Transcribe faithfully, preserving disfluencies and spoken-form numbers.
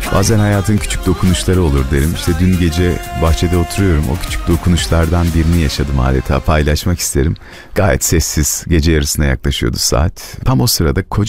Bazen hayatın küçük dokunuşları olur derim. İşte dün gece bahçede oturuyorum. O küçük dokunuşlardan birini yaşadım adeta. Paylaşmak isterim. Gayet sessiz. Gece yarısına yaklaşıyordu saat. Tam o sırada koca